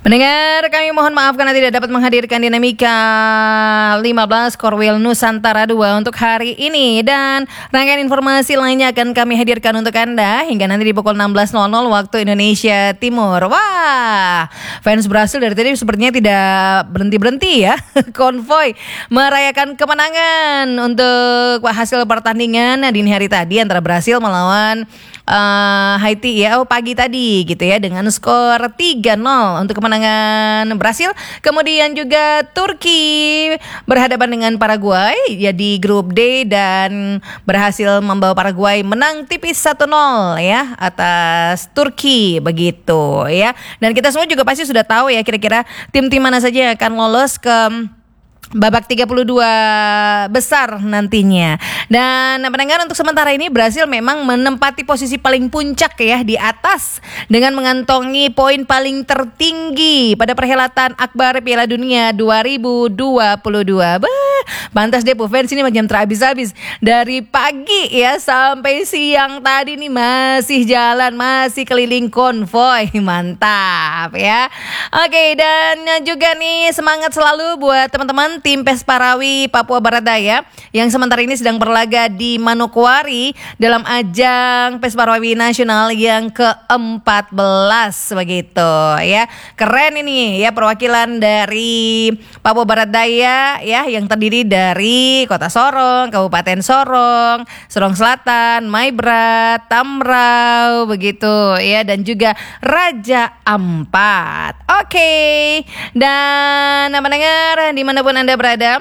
Pendengar, kami mohon maaf karena tidak dapat menghadirkan dinamika 15 Korwil Nusantara 2 untuk hari ini. Dan rangkaian informasi lainnya akan kami hadirkan untuk Anda hingga nanti di pukul 16.00 waktu Indonesia Timur. Wah, fans Brasil dari tadi sepertinya tidak berhenti-berhenti ya. Konvoy merayakan kemenangan untuk hasil pertandingan dini hari tadi antara Brasil melawan Haiti ya, pagi tadi gitu ya, dengan skor 3-0 untuk kemenangan Brasil. Kemudian juga Turki berhadapan dengan Paraguay ya di grup D dan berhasil membawa Paraguay menang tipis 1-0 ya atas Turki begitu ya. Dan kita semua juga pasti sudah tahu ya kira-kira tim-tim mana saja yang akan lolos ke babak 32 besar nantinya. Dan pendengar, untuk sementara ini Brasil memang menempati posisi paling puncak ya di atas dengan mengantongi poin paling tertinggi pada perhelatan Akbar Piala Dunia 2022. Pantas deh fans ini macam terhabis-habis dari pagi ya sampai siang tadi nih masih jalan, masih keliling konvoy. Mantap ya. Oke, dan juga nih semangat selalu buat teman-teman tim PES Parawi Papua Barat Daya yang sementara ini sedang berlaga di Manokwari dalam ajang PES Parawi Nasional yang ke-14 begitu ya. Keren ini ya, perwakilan dari Papua Barat Daya ya yang terdiri dari Kota Sorong, Kabupaten Sorong, Sorong Selatan, Maibrat, Tamrau begitu ya, dan juga Raja Ampat. Oke. Dan mendengar dimanapun Anda berada,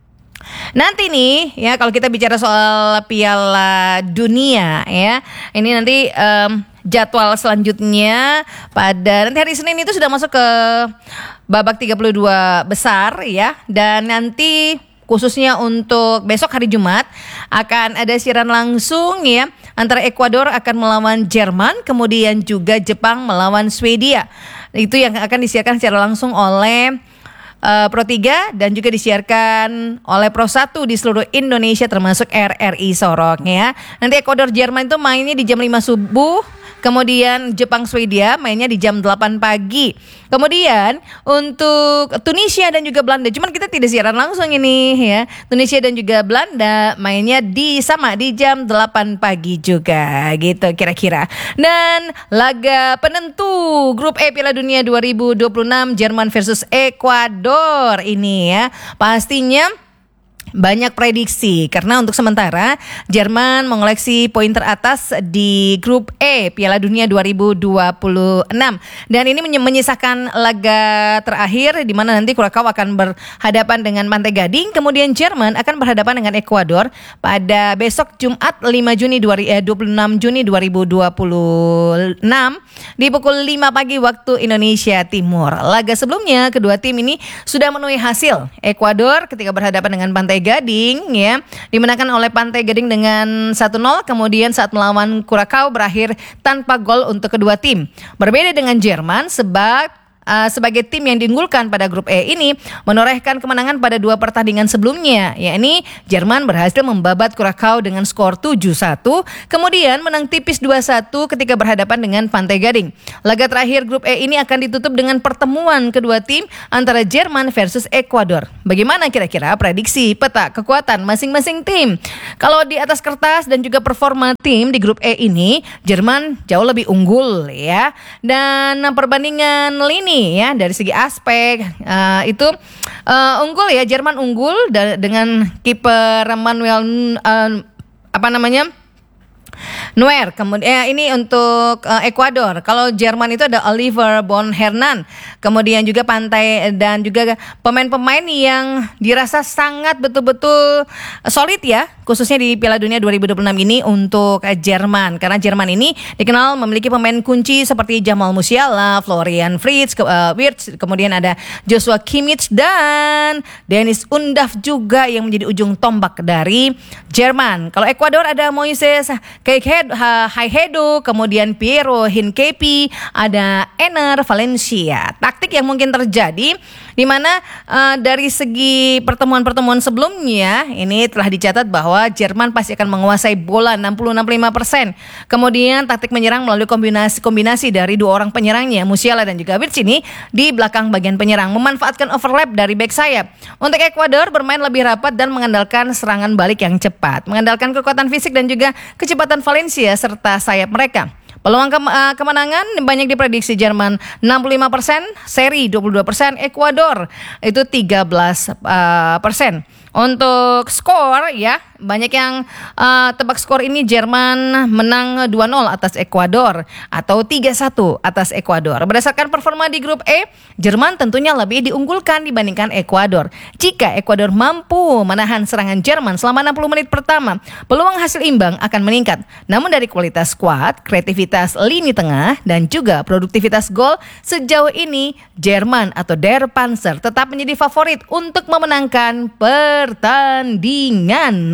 nanti nih ya kalau kita bicara soal Piala Dunia ya, ini nanti jadwal selanjutnya pada nanti hari Senin itu sudah masuk ke babak 32 besar ya. Dan nanti khususnya untuk besok hari Jumat akan ada siaran langsung ya antara Ekuador akan melawan Jerman, kemudian juga Jepang melawan Swedia. Itu yang akan disiarkan secara langsung oleh Pro 3 dan juga disiarkan oleh Pro 1 di seluruh Indonesia termasuk RRI Sorong ya. Nanti Ekuador Jerman itu mainnya di jam 5 subuh. Kemudian Jepang Swedia mainnya di jam 8 pagi. Kemudian untuk Tunisia dan juga Belanda, cuman kita tidak siaran langsung ini ya. Tunisia dan juga Belanda mainnya di jam 8 pagi juga gitu kira-kira. Dan laga penentu grup E Piala Dunia 2026 Jerman versus Ekuador ini ya, pastinya banyak prediksi karena untuk sementara Jerman mengoleksi poin teratas di grup E Piala Dunia 2026 dan ini menyisakan laga terakhir di mana nanti Kurakau akan berhadapan dengan Pantai Gading, kemudian Jerman akan berhadapan dengan Ekuador pada besok Jumat 26 Juni 2026 di pukul 5 pagi waktu Indonesia Timur. Laga sebelumnya kedua tim ini sudah menuai hasil. Ekuador ketika berhadapan dengan Pantai Gading ya dimenangkan oleh Pantai Gading dengan 1-0, kemudian saat melawan Kurakau berakhir tanpa gol untuk kedua tim. Berbeda dengan Jerman sebagai tim yang diunggulkan pada grup E ini menorehkan kemenangan pada dua pertandingan sebelumnya, yakni Jerman berhasil membabat Kurakau dengan skor 7-1, kemudian menang tipis 2-1 ketika berhadapan dengan Pantai Gading. Laga terakhir grup E ini akan ditutup dengan pertemuan kedua tim antara Jerman versus Ekuador. Bagaimana kira-kira prediksi peta kekuatan masing-masing tim? Kalau di atas kertas dan juga performa tim di grup E ini, Jerman jauh lebih unggul ya. Dan perbandingan lini ya dari segi aspek itu unggul ya, Jerman unggul dengan kiper Manuel Neuer. Kemudian ini untuk Ekuador. Kalau Jerman itu ada Oliver Bon Hernan. Kemudian juga Pantai dan juga pemain-pemain yang dirasa sangat betul-betul solid ya, khususnya di Piala Dunia 2026 ini untuk Jerman. Karena Jerman ini dikenal memiliki pemain kunci seperti Jamal Musiala, Florian Wirtz, kemudian ada Joshua Kimmich dan Dennis Undav juga yang menjadi ujung tombak dari Jerman. Kalau Ekuador ada Moises Caicedo, kemudian Piero Hincapié, ada Ener Valencia. taktik yang mungkin terjadi di mana dari segi pertemuan-pertemuan sebelumnya ini telah dicatat bahwa Jerman pasti akan menguasai bola 60-65%. Kemudian taktik menyerang melalui kombinasi dari dua orang penyerangnya, Musiala dan juga Wirtz ini di belakang bagian penyerang, memanfaatkan overlap dari bek sayap. Untuk Ekuador bermain lebih rapat dan mengandalkan serangan balik yang cepat, mengandalkan kekuatan fisik dan juga kecepatan Valencia serta sayap mereka. Peluang kemenangan banyak diprediksi Jerman 65%, seri 22%, Ekuador itu 13%. Untuk skor ya, banyak yang tebak skor ini Jerman menang 2-0 atas Ekuador atau 3-1 atas Ekuador. Berdasarkan performa di grup E, Jerman tentunya lebih diunggulkan dibandingkan Ekuador. Jika Ekuador mampu menahan serangan Jerman selama 60 menit pertama, peluang hasil imbang akan meningkat. Namun dari kualitas skuad, kreativitas lini tengah dan juga produktivitas gol, sejauh ini Jerman atau Der Panzer tetap menjadi favorit untuk memenangkan pertandingan.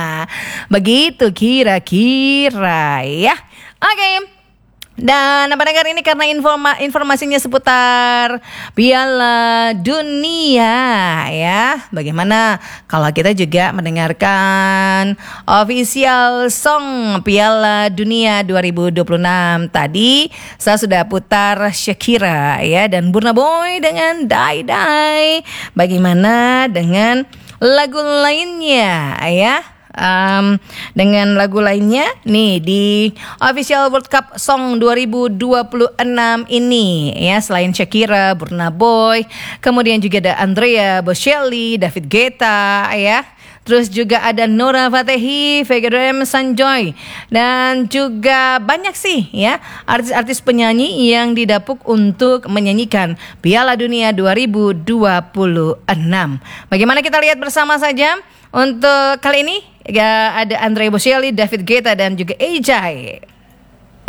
Begitu kira-kira ya. Oke. Dan pendengar, ini karena informasinya seputar Piala Dunia ya. Bagaimana kalau kita juga mendengarkan official song Piala Dunia 2026. Tadi saya sudah putar Shakira ya dan Burna Boy dengan Die Die. Bagaimana dengan lagu lainnya ya? Dengan lagu lainnya nih di official World Cup Song 2026 ini ya, selain Shakira, Burna Boy, kemudian juga ada Andrea Bocelli, David Guetta ya. Terus juga ada Nora Fatehi, Vegedrem Sanjoy, dan juga banyak sih ya artis-artis penyanyi yang didapuk untuk menyanyikan Piala Dunia 2026. Bagaimana kita lihat bersama saja untuk kali ini ya, ada Andrea Bocelli, David Guetta dan juga AJ.